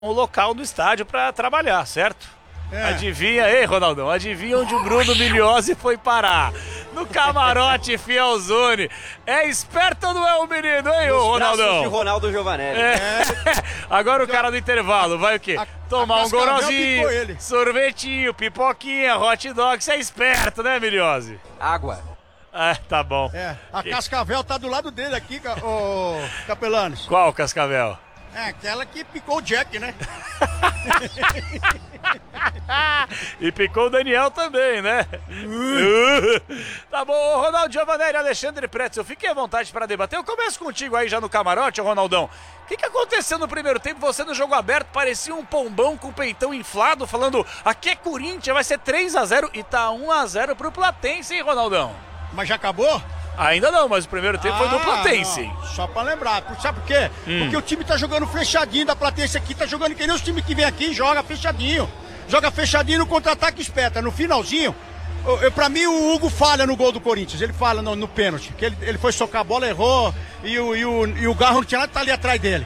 um local no estádio para trabalhar, certo? Adivinha, ei Ronaldão, adivinha onde o Bruno Migliozzi foi parar? No camarote Fielzone. É esperto ou não é o menino, hein, ô Ronaldão? De Ronaldo Giovanelli. Agora o cara do intervalo vai o quê? Tomar um gorozinho, sorvetinho, pipoquinha, hot dog. Você é esperto, né, Migliozzi? Água. Tá bom. A Cascavel tá do lado dele aqui, ô Capelanes. Qual Cascavel? Aquela que picou o Jack, né? E picou o Daniel também, né? Tá bom, Ronaldo Giovanelli, Alexandre Pretzel, fiquem à vontade para debater. Eu começo contigo aí já no camarote, Ronaldão. O que aconteceu no primeiro tempo? Você no jogo aberto parecia um pombão com o peitão inflado, falando aqui é Corinthians, vai ser 3-0 e tá 1-0 pro Platense, hein, Ronaldão? Mas já acabou? Ainda não, mas o primeiro tempo foi do Platense. Não. Só pra lembrar, sabe por quê? Porque o time tá jogando fechadinho da Platense aqui, tá jogando que nem os times que vem aqui, joga fechadinho. Joga fechadinho no contra-ataque espeta. No finalzinho, pra mim o Hugo falha no gol do Corinthians, ele falha no pênalti, que ele foi socar a bola, errou, e o Garro não tinha nada, tá ali atrás dele.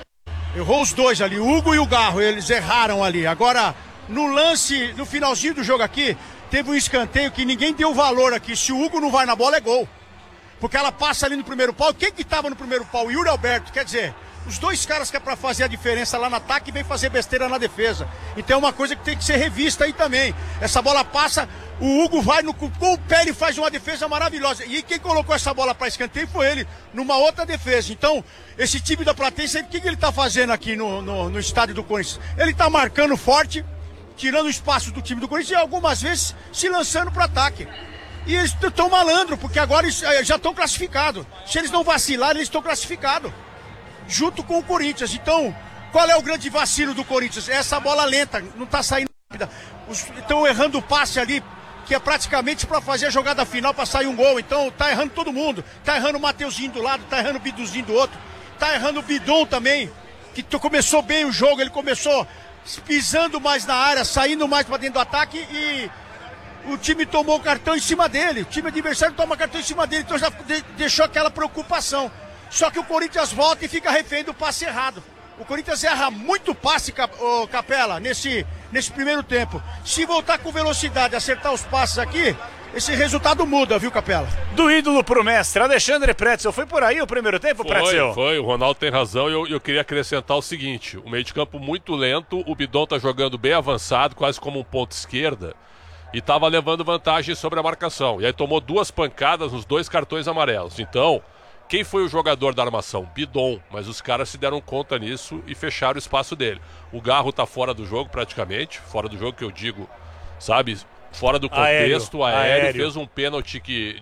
Errou os dois ali, o Hugo e o Garro, eles erraram ali. Agora, no lance, no finalzinho do jogo aqui, teve um escanteio que ninguém deu valor aqui. Se o Hugo não vai na bola, é gol. Porque ela passa ali no primeiro pau. Quem que tava no primeiro pau? Yuri Alberto. Quer dizer, os dois caras que é pra fazer a diferença lá no ataque vem fazer besteira na defesa. Então é uma coisa que tem que ser revista aí também. Essa bola passa, o Hugo vai com o pé, ele faz uma defesa maravilhosa. E quem colocou essa bola pra escanteio foi ele, numa outra defesa. Então, esse time da Platense, o que ele tá fazendo aqui no estádio do Corinthians? Ele tá marcando forte, tirando o espaço do time do Corinthians e algumas vezes se lançando pro ataque. E eles estão malandro, porque agora eles já estão classificados. Se eles não vacilarem, eles estão classificados. Junto com o Corinthians. Então, qual é o grande vacilo do Corinthians? É essa bola lenta, não está saindo rápida. Estão errando o passe ali, que é praticamente para fazer a jogada final, para sair um gol. Então, tá errando todo mundo. Tá errando o Mateuzinho do lado, tá errando o Biduzinho do outro. Tá errando o Bidon também, que começou bem o jogo. Ele começou pisando mais na área, saindo mais para dentro do ataque e o time tomou cartão em cima dele. O time adversário toma cartão em cima dele, então já deixou aquela preocupação. Só que o Corinthians volta e fica refém do passe errado. O Corinthians erra muito passe, Capela, nesse primeiro tempo. Se voltar com velocidade, acertar os passes aqui, esse resultado muda, viu, Capela? Do ídolo pro mestre, Alexandre Pretzel, foi por aí o primeiro tempo, Pretzel? Foi, o Ronaldo tem razão e eu queria acrescentar o seguinte, o meio de campo muito lento, o Bidon tá jogando bem avançado, quase como um ponto esquerda, e estava levando vantagem sobre a marcação. E aí tomou 2 pancadas nos 2 cartões amarelos. Então, quem foi o jogador da armação? Bidon. Mas os caras se deram conta nisso e fecharam o espaço dele. O Garro tá fora do jogo praticamente. Fora do jogo que eu digo, sabe? Fora do contexto, aéreo. Fez um pênalti que...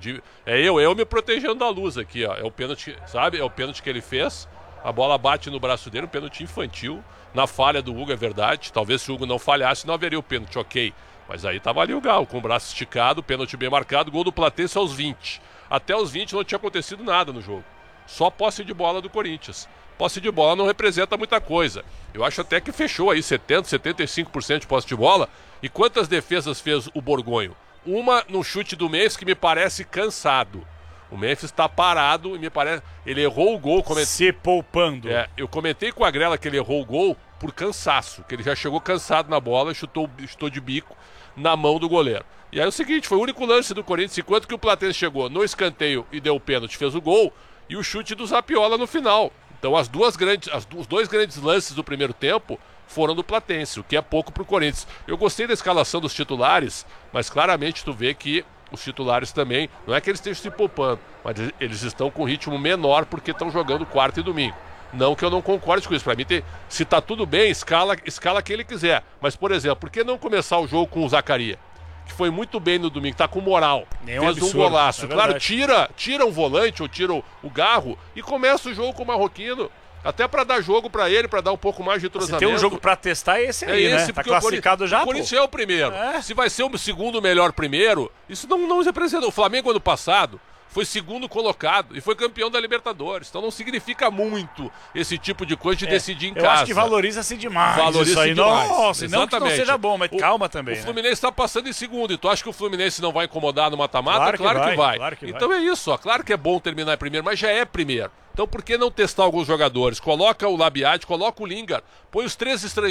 eu me protegendo da luz aqui, ó. É o pênalti, sabe? É o pênalti que ele fez. A bola bate no braço dele, um pênalti infantil. Na falha do Hugo, é verdade. Talvez se o Hugo não falhasse, não haveria o pênalti, ok. Mas aí tava ali o Galo, com o braço esticado, pênalti bem marcado, gol do Platense aos 20. Até os 20 não tinha acontecido nada no jogo. Só posse de bola do Corinthians. Posse de bola não representa muita coisa. Eu acho até que fechou aí 70%, 75% de posse de bola. E quantas defesas fez o Borgonho? Uma no chute do Memphis que me parece cansado. O Memphis está parado e me parece... Ele errou o gol... Se poupando. Eu comentei com a Grela que ele errou o gol por cansaço. Que ele já chegou cansado na bola e chutou de bico na mão do goleiro. E aí é o seguinte, foi o único lance do Corinthians, enquanto que o Platense chegou no escanteio e deu o pênalti, fez o gol, e o chute do Zapiola no final. Então os 2 grandes lances do primeiro tempo foram do Platense, o que é pouco pro Corinthians. Eu gostei da escalação dos titulares, mas claramente tu vê que os titulares também, não é que eles estejam se poupando, mas eles estão com ritmo menor porque estão jogando quarta e domingo. Não que eu não concorde com isso. Pra mim, se tá tudo bem, escala quem ele quiser. Mas, por exemplo, por que não começar o jogo com o Zaccaria? Que foi muito bem no domingo, tá com moral. Fez um golaço. Claro, tira um volante ou tira o Garro e começa o jogo com o Marroquino. Até pra dar jogo pra ele, pra dar um pouco mais de entrosamento. Se tem um jogo pra testar, é esse aí, né? Tá classificado já, o Corinthians é o primeiro. Se vai ser o segundo melhor primeiro, isso não representa. O Flamengo ano passado foi segundo colocado e foi campeão da Libertadores. Então não significa muito esse tipo de coisa de decidir em casa. Eu acho que valoriza-se demais. Valoriza-se demais. Nossa, não que não seja bom, mas calma também. O Fluminense está passando em segundo. E tu acha que o Fluminense não vai incomodar no mata-mata? Claro que vai. Claro que então é isso. Claro que é bom terminar em primeiro, mas já é primeiro. Então por que não testar alguns jogadores? Coloca o Labiade, coloca o Lingard, põe os 3 estrangeiros.